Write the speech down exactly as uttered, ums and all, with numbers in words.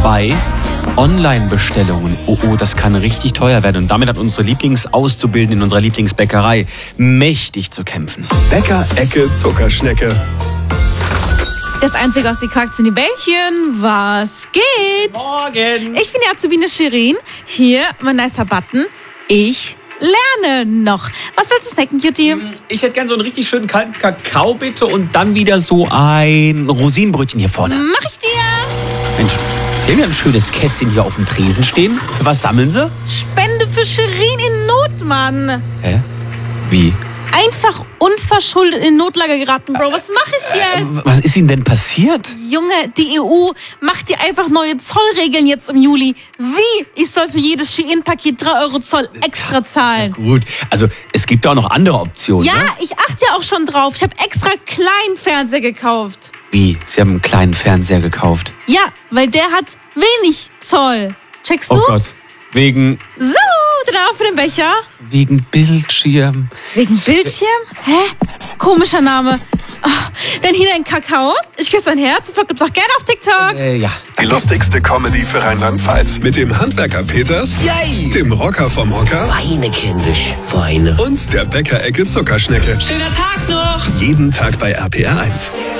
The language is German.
bei Online-Bestellungen. Oh, oh, das kann richtig teuer werden. Und damit hat unsere Lieblingsauszubildende in unserer Lieblingsbäckerei mächtig zu kämpfen. Bäcker-Ecke Zuckerschnecke. Das Einzige, was sie kocht, sind die Bällchen. Was geht? Morgen! Ich bin die Azubine Shirin. Hier, mein nicer Button. Ich lerne noch. Was willst du snacken, Cutie? Ich hätte gern so einen richtig schönen kalten Kakao, bitte. Und dann wieder so ein Rosinenbrötchen hier vorne. Mach ich dir. Mensch, sehen wir ein schönes Kästchen hier auf dem Tresen stehen? Für was sammeln sie? Spende für Shirin in Not, Mann. Hä? Wie? Einfach unverschuldet in Notlage geraten, Bro. Was mache ich jetzt? Was ist Ihnen denn passiert? Junge, die E U macht dir einfach neue Zollregeln jetzt im Juli. Wie? Ich soll für jedes Shein-Paket drei Euro Zoll extra zahlen. Gut, also es gibt ja auch noch andere Optionen. Ja, Ne? ich achte ja auch schon drauf. Ich habe extra kleinen Fernseher gekauft. Wie? Sie haben einen kleinen Fernseher gekauft? Ja, weil der hat wenig Zoll. Checkst du? Oh Gott. Wegen, So, da für den Becher. wegen Bildschirm. Wegen Bildschirm? Hä? Komischer Name. Oh, dann hier dein Kakao. Ich küsse dein Herz. Gibt's auch gerne auf TikTok. Äh, ja. Die lustigste Comedy für Rheinland-Pfalz. Mit dem Handwerker Peters, Yay! dem Rocker vom Hocker Feine kindisch, feine. und der Bäcker-Ecke Zuckerschnecke. Schöner Tag noch! Jeden Tag bei R P R eins.